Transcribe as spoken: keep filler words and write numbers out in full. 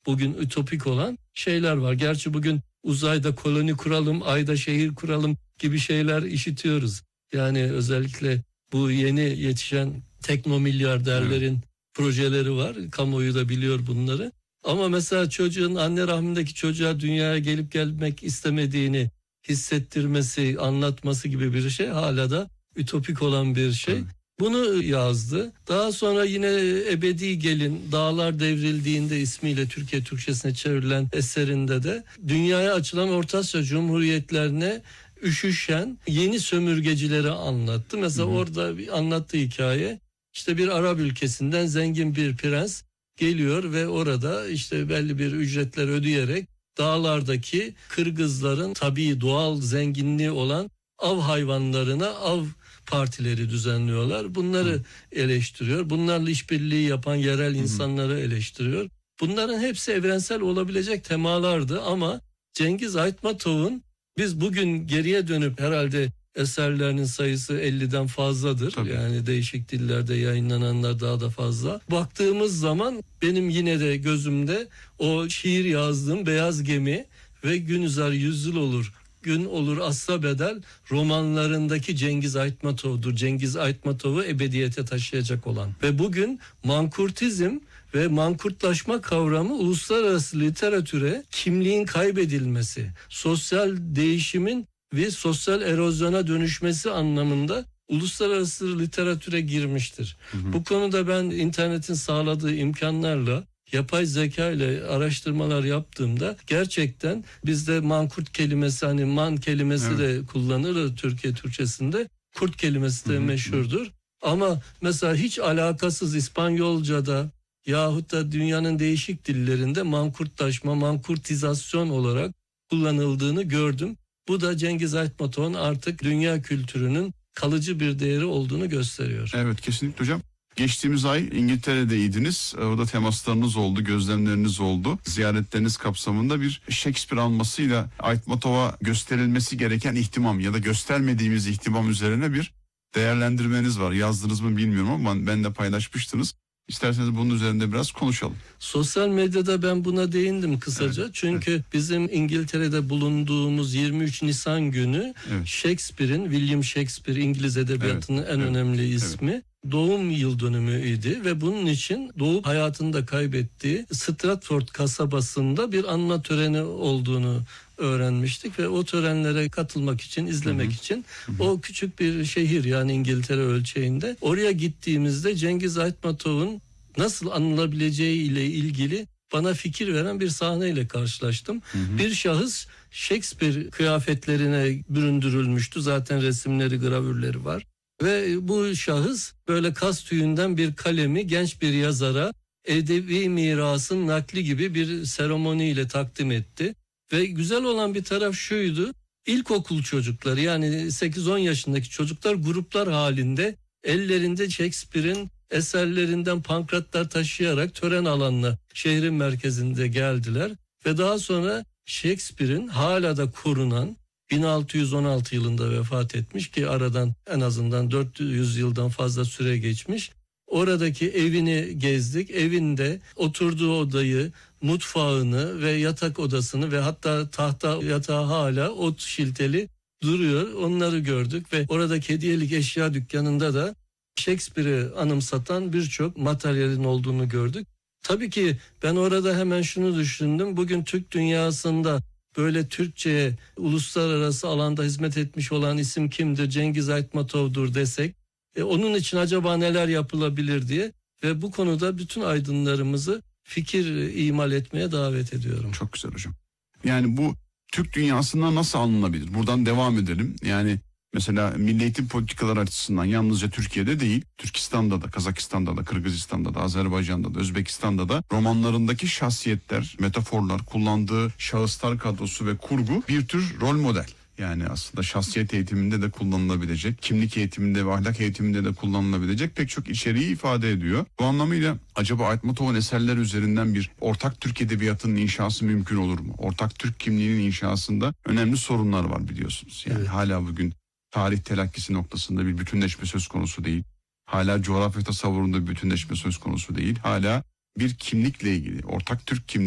bugün ütopik olan şeyler var. Gerçi bugün uzayda koloni kuralım, ayda şehir kuralım gibi şeyler işitiyoruz. Yani özellikle bu yeni yetişen teknomilyarderlerin evet. projeleri var. Kamuoyu da biliyor bunları. Ama mesela çocuğun anne rahmindeki çocuğa dünyaya gelip gelmek istemediğini hissettirmesi, anlatması gibi bir şey hala da ütopik olan bir şey. Evet. Bunu yazdı. Daha sonra yine Ebedi Gelin, Dağlar Devrildiğinde ismiyle Türkiye Türkçesine çevrilen eserinde de dünyaya açılan Orta Asya Cumhuriyetlerine üşüşen yeni sömürgecileri anlattı. Mesela hı hı. orada bir anlattığı hikaye, işte bir Arap ülkesinden zengin bir prens geliyor ve orada işte belli bir ücretler ödeyerek dağlardaki Kırgızların tabii doğal zenginliği olan av hayvanlarına av partileri düzenliyorlar. Bunları Hı. eleştiriyor. Bunlarla işbirliği yapan yerel Hı. insanları eleştiriyor. Bunların hepsi evrensel olabilecek temalardı ama Cengiz Aytmatov'un biz bugün geriye dönüp herhalde eserlerinin sayısı elliden fazladır. Tabii. Yani değişik dillerde yayınlananlar daha da fazla. Baktığımız zaman benim yine de gözümde o şiir yazdığım Beyaz Gemi ve Günüzar Yüzyıl Olur, Gün Olur Asla Bedel romanlarındaki Cengiz Aytmatov'dur. Cengiz Aytmatov'u ebediyete taşıyacak olan. Ve bugün mankurtizm ve mankurtlaşma kavramı uluslararası literatüre kimliğin kaybedilmesi, sosyal değişimin ve sosyal erozyona dönüşmesi anlamında uluslararası literatüre girmiştir. Hı hı. Bu konuda ben internetin sağladığı imkanlarla yapay zeka ile araştırmalar yaptığımda gerçekten bizde mankurt kelimesi, hani man kelimesi evet. de kullanılır Türkiye Türkçesinde. Kurt kelimesi de hı hı. meşhurdur. Ama mesela hiç alakasız İspanyolca'da yahut da dünyanın değişik dillerinde mankurtlaşma, mankurtizasyon olarak kullanıldığını gördüm. Bu da Cengiz Aytmatov'un artık dünya kültürünün kalıcı bir değeri olduğunu gösteriyor. Evet, kesinlikle hocam. Geçtiğimiz ay İngiltere'deydiniz. Orada temaslarınız oldu, gözlemleriniz oldu. Ziyaretleriniz kapsamında bir Shakespeare almasıyla Aytmatov'a gösterilmesi gereken ihtimam ya da göstermediğimiz ihtimam üzerine bir değerlendirmeniz var. Yazdınız mı bilmiyorum ama ben de paylaşmıştınız. İsterseniz bunun üzerinde biraz konuşalım. Sosyal medyada ben buna değindim kısaca. Evet, Çünkü evet. bizim İngiltere'de bulunduğumuz yirmi üç Nisan günü evet. Shakespeare'in, William Shakespeare İngiliz edebiyatının evet, en evet, önemli ismi. Evet. Doğum yıl dönümüydü ve bunun için doğup hayatını da kaybettiği Stratford kasabasında bir anma töreni olduğunu öğrenmiştik ve o törenlere katılmak için, izlemek hı hı. için hı hı. o küçük bir şehir, yani İngiltere ölçeğinde, oraya gittiğimizde Cengiz Aytmatov'un nasıl anılabileceği ile ilgili bana fikir veren bir sahneyle karşılaştım. Hı hı. Bir şahıs Shakespeare kıyafetlerine büründürülmüştü. Zaten resimleri, gravürleri var. Ve bu şahıs böyle kas tüyünden bir kalemi genç bir yazara edebi mirasın nakli gibi bir seremoniyle takdim etti. Ve güzel olan bir taraf şuydu: İlkokul çocukları, yani sekiz on yaşındaki çocuklar gruplar halinde ellerinde Shakespeare'in eserlerinden pankratlar taşıyarak tören alanına, şehrin merkezinde geldiler. Ve daha sonra Shakespeare'in hala da korunan, bin altı yüz on altı yılında vefat etmiş ki aradan en azından dört yüz yıldan fazla süre geçmiş. Oradaki evini gezdik. Evinde oturduğu odayı, mutfağını ve yatak odasını ve hatta tahta yatağı hala ot şilteli duruyor. Onları gördük ve oradaki hediyelik eşya dükkanında da Shakespeare'i anımsatan birçok materyalin olduğunu gördük. Tabii ki ben orada hemen şunu düşündüm. Bugün Türk dünyasında böyle Türkçe'ye uluslararası alanda hizmet etmiş olan isim kimdir? Cengiz Aytmatov'dur desek, e, onun için acaba neler yapılabilir diye ve bu konuda bütün aydınlarımızı fikir imal etmeye davet ediyorum. Çok güzel hocam. Yani bu Türk dünyasında nasıl anlanabilir? Buradan devam edelim. Yani mesela milli eğitim politikaları açısından yalnızca Türkiye'de değil, Türkistan'da da, Kazakistan'da da, Kırgızistan'da da, Azerbaycan'da da, Özbekistan'da da romanlarındaki şahsiyetler, metaforlar, kullandığı şahıslar kadrosu ve kurgu bir tür rol model. Yani aslında şahsiyet eğitiminde de kullanılabilecek, kimlik eğitiminde ve ahlak eğitiminde de kullanılabilecek pek çok içeriği ifade ediyor. Bu anlamıyla acaba Aytmatov'un eserleri üzerinden bir ortak Türk edebiyatının inşası mümkün olur mu? Ortak Türk kimliğinin inşasında önemli sorunlar var biliyorsunuz. Yani evet. hala bugün tarih telakkisi noktasında bir bütünleşme söz konusu değil. Hala coğrafya tasavvurunda bir bütünleşme söz konusu değil. Hala bir kimlikle ilgili, ortak Türk kimliği